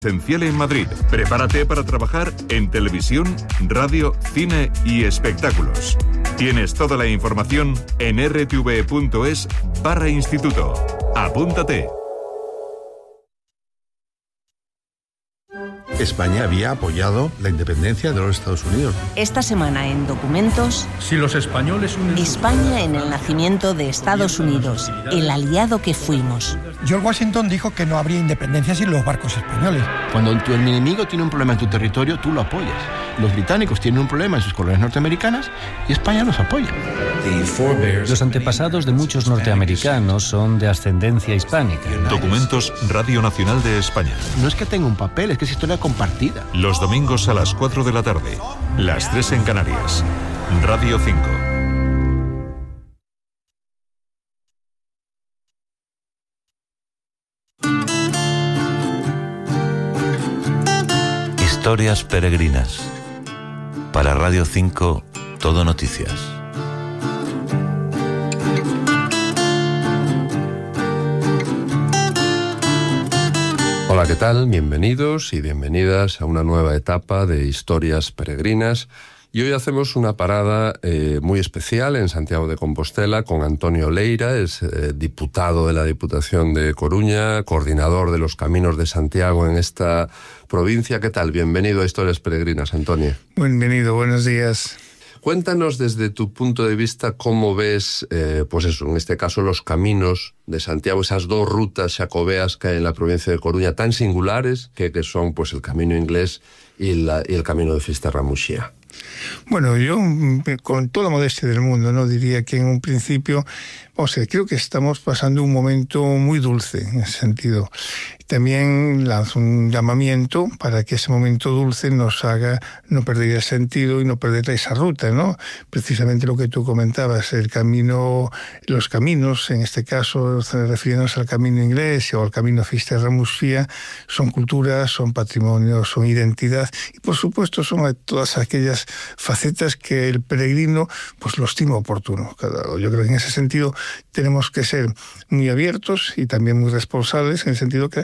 Esencial en Madrid. Prepárate para trabajar en televisión, radio, cine y espectáculos. Tienes toda la información en rtv.es/instituto. Apúntate. España había apoyado la independencia de los Estados Unidos. Esta semana en Documentos, si los españoles unen España en el nacimiento de Estados Unidos, el aliado que fuimos. George Washington dijo que no habría independencia sin los barcos españoles. Cuando tu enemigo tiene un problema en tu territorio, tú lo apoyas. Los británicos tienen un problema en sus colonias norteamericanas y España los apoya. Los antepasados de muchos norteamericanos son de ascendencia hispánica. Documentos Radio Nacional de España. No es que tenga un papel, es que es historia compartida. Los domingos a las 4 de la tarde, las 3 en Canarias. Radio 5. Historias peregrinas. Para Radio 5, Todo Noticias. Hola, ¿qué tal? Bienvenidos y bienvenidas a una nueva etapa de Historias Peregrinas. Y hoy hacemos una parada muy especial en Santiago de Compostela con Antonio Leira, es diputado de la Diputación de Coruña, coordinador de los Caminos de Santiago en esta provincia. ¿Qué tal? Bienvenido a Historias Peregrinas, Antonio. Bienvenido, buenos días. Cuéntanos desde tu punto de vista cómo ves, pues eso, en este caso los caminos de Santiago, esas dos rutas jacobeas que hay en la provincia de Coruña tan singulares que son pues el camino inglés y el camino de Fisterra-Muxía. Bueno, yo con toda la modestia del mundo, no diría que en un principio, creo que estamos pasando un momento muy dulce en ese sentido. También lanzo un llamamiento para que ese momento dulce nos haga no perder el sentido y no perder esa ruta, ¿no? Precisamente lo que tú comentabas, el camino, los caminos, en este caso refiriéndonos al camino inglés o al camino Fisterra-Muxía, son cultura, son patrimonio, son identidad y por supuesto son todas aquellas facetas que el peregrino pues lo estima oportuno. Yo creo que en ese sentido tenemos que ser muy abiertos y también muy responsables en el sentido que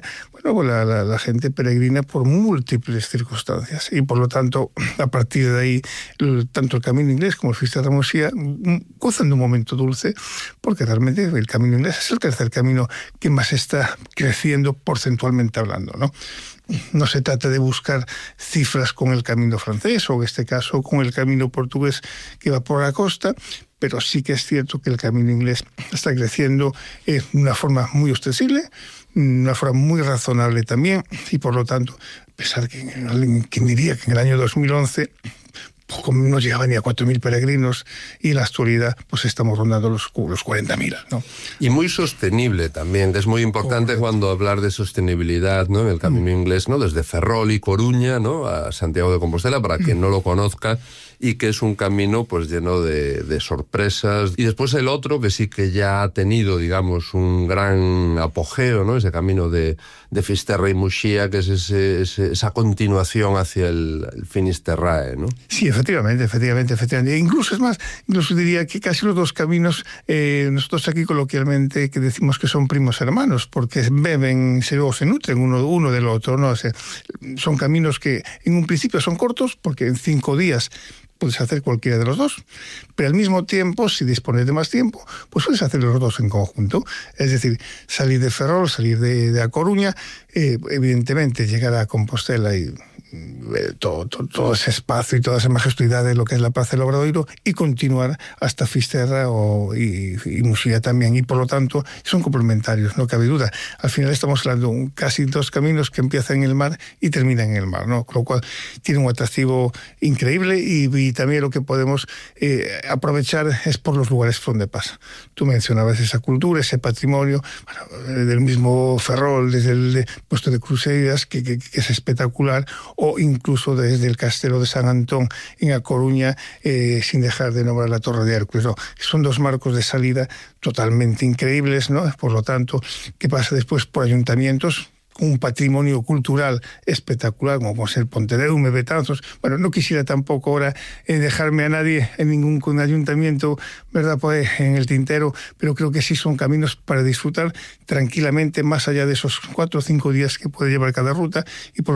la gente peregrina por múltiples circunstancias y por lo tanto a partir de ahí tanto el camino inglés como el Fisterra-Muxía gozan de un momento dulce porque realmente el camino inglés es el tercer camino que más está creciendo porcentualmente hablando, ¿no? No se trata de buscar cifras con el camino francés o en este caso con el camino portugués que va por la costa, pero sí que es cierto que el camino inglés está creciendo de una forma muy ostensible, una forma muy razonable también y por lo tanto, a pesar que quien diría que en el año 2011 no llegaba ni a 4.000 peregrinos y en la actualidad pues estamos rondando los 40.000, ¿no? Y muy sostenible también, que es muy importante cuando hablar de sostenibilidad, ¿no? En el camino inglés, ¿no? Desde Ferrol y Coruña, ¿no? A Santiago de Compostela, para quien no lo conozca, y que es un camino pues lleno de sorpresas. Y después el otro, que sí que ya ha tenido, digamos, un gran apogeo, ¿no? Ese camino de Fisterra y Muxía, que es esa continuación hacia el Finisterrae, ¿no? Sí, efectivamente. Incluso diría que casi los dos caminos, nosotros aquí coloquialmente que decimos que son primos hermanos, porque beben o se nutren uno del otro, ¿no? O sea, son caminos que en un principio son cortos, porque en 5 días puedes hacer cualquiera de los dos, pero al mismo tiempo, si dispones de más tiempo, pues puedes hacer los dos en conjunto. Es decir, salir de Ferrol, salir de A Coruña, evidentemente llegar a Compostela y todo ese espacio y toda esa majestuosidad de lo que es la Plaza del Obradoiro y continuar hasta Fisterra y Muxía también, y por lo tanto son complementarios, no cabe duda. Al final estamos hablando de casi dos caminos que empiezan en el mar y terminan en el mar, ¿no? Con lo cual tiene un atractivo increíble y también lo que podemos aprovechar es por los lugares donde pasa. Tú mencionabas esa cultura, ese patrimonio, del mismo Ferrol, desde el puesto de Cruceiras, que es espectacular, o incluso desde el Castelo de San Antón en A Coruña, sin dejar de nombrar la Torre de Hércules, ¿no? Son dos marcos de salida totalmente increíbles, ¿no? Por lo tanto, ¿qué pasa después por ayuntamientos con un patrimonio cultural espectacular, como puede ser Pontedeume, Betanzos. Bueno, no quisiera tampoco ahora dejarme a nadie en ningún ayuntamiento, ¿verdad?, pues, en el tintero, pero creo que sí son caminos para disfrutar tranquilamente, más allá de esos 4 o 5 días que puede llevar cada ruta, y por